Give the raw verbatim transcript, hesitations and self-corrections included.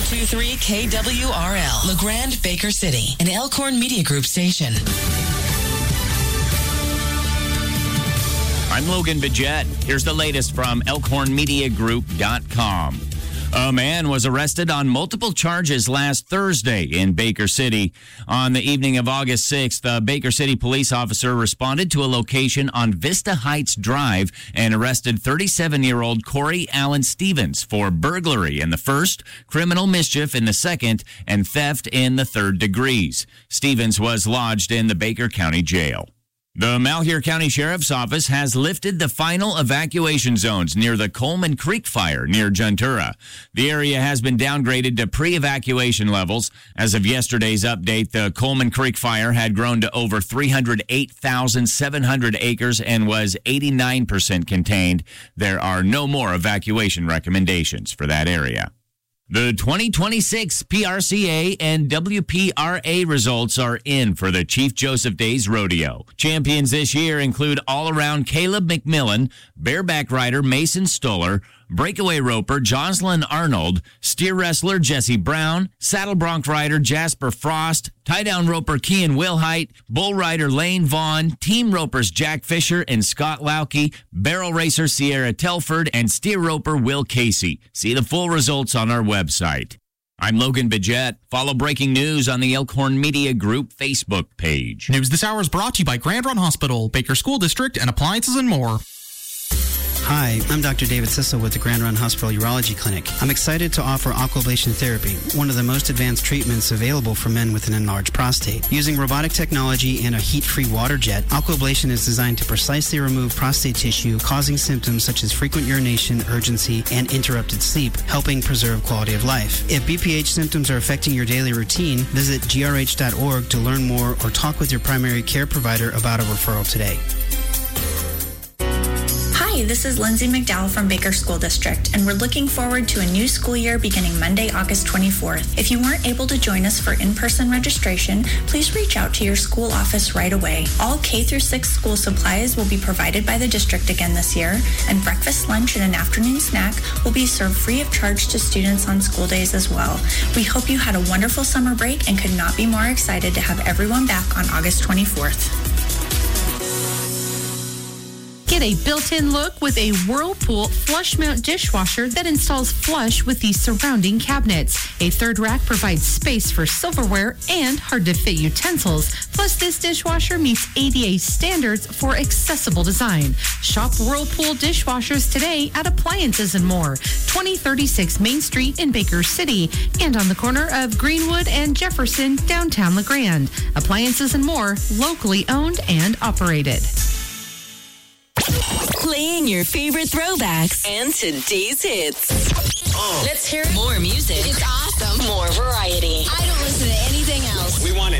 two three K W R L, LeGrand, Baker City, an Elkhorn Media Group station. I'm Logan Bidget. Here's the latest from Elkhorn Media Group dot com. A man was arrested on multiple charges last Thursday in Baker City. On the evening of August sixth, a Baker City police officer responded to a location on Vista Heights Drive and arrested thirty-seven-year-old Corey Allen Stevens for burglary in the first, criminal mischief in the second, and theft in the third degrees. Stevens was lodged in the Baker County Jail. The Malheur County Sheriff's Office has lifted the final evacuation zones near the Coleman Creek fire near Juntura. The area has been downgraded to pre-evacuation levels. As of yesterday's update, the Coleman Creek fire had grown to over three hundred eight thousand seven hundred acres and was eighty-nine percent contained. There are no more evacuation recommendations for that area. The twenty twenty-six P R C A and W P R A results are in for the Chief Joseph Days Rodeo. Champions this year include all-around Caleb McMillan, bareback rider Mason Stoller, breakaway roper Jocelyn Arnold, steer wrestler Jesse Brown, saddle bronc rider Jasper Frost, tie-down roper Kian Wilhite, bull rider Lane Vaughn, team ropers Jack Fisher and Scott Lauke, barrel racer Sierra Telford, and steer roper Will Casey. See the full results on our website. I'm Logan Bidget. Follow breaking news on the Elkhorn Media Group Facebook page. News this hour is brought to you by Grand Run Hospital, Baker School District, and Appliances and More. Hi, I'm Doctor David Sissel with the Grand Run Hospital Urology Clinic. I'm excited to offer aquablation therapy, one of the most advanced treatments available for men with an enlarged prostate. Using robotic technology and a heat-free water jet, aquablation is designed to precisely remove prostate tissue, causing symptoms such as frequent urination, urgency, and interrupted sleep, helping preserve quality of life. If B P H symptoms are affecting your daily routine, visit G R H dot org to learn more or talk with your primary care provider about a referral today. Hi, this is Lindsay McDowell from Baker School District, and we're looking forward to a new school year beginning Monday, August twenty-fourth. If you weren't able to join us for in-person registration, please reach out to your school office right away. All K through six school supplies will be provided by the district again this year, and breakfast, lunch, and an afternoon snack will be served free of charge to students on school days as well. We hope you had a wonderful summer break and could not be more excited to have everyone back on August twenty-fourth. Get a built-in look with a Whirlpool flush mount dishwasher that installs flush with the surrounding cabinets. A third rack provides space for silverware and hard-to-fit utensils. Plus, this dishwasher meets A D A standards for accessible design. Shop Whirlpool dishwashers today at Appliances and More, twenty thirty-six Main Street in Baker City, and on the corner of Greenwood and Jefferson, downtown LeGrand. Appliances and More, locally owned and operated. Playing your favorite throwbacks and today's hits. Oh. Let's hear more music. It's awesome. More variety. I don't listen to anything else. We want